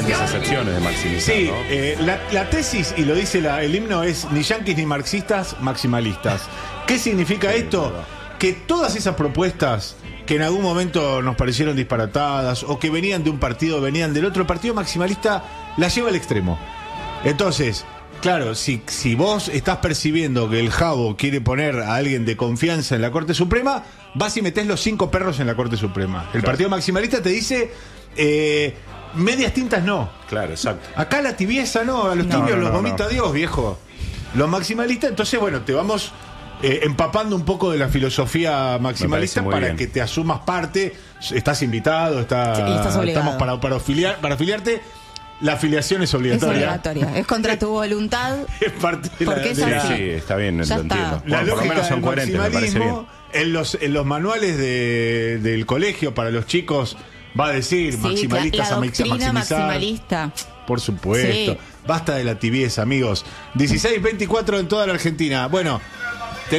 grandes excepciones de maximizar, Sí, ¿no? la tesis, y lo dice el himno, es ni yanquis ni marxistas, maximalistas. ¿Qué significa esto? Que todas esas propuestas que en algún momento nos parecieron disparatadas o que venían de un partido, venían del otro, el partido maximalista las lleva al extremo. Entonces, claro, si vos estás percibiendo que el Jabo quiere poner a alguien de confianza en la Corte Suprema, vas y metés los 5 perros en la Corte Suprema. El partido maximalista te dice, medias tintas no. Claro, exacto. Acá la tibieza no, a los tibios los vomita Dios, viejo. Los maximalistas, entonces, bueno, te vamos empapando un poco de la filosofía maximalista para bien que te asumas parte. Estás invitado, estás obligado. estamos para afiliarte. La afiliación es Es obligatoria. obligatoria. Es contra tu voluntad. Es parte de Porque es Sí, así. sí, está bien, Ya lo está. entiendo. La Bueno, por lo lógica menos son del coherentes, me parece bien. maximalismo, en los manuales del colegio para los chicos va a decir Sí, maximalistas la a doctrina maximizar. maximalista. Por supuesto. Sí. Basta de la tibieza, amigos. 16-24 en toda la Argentina. Bueno,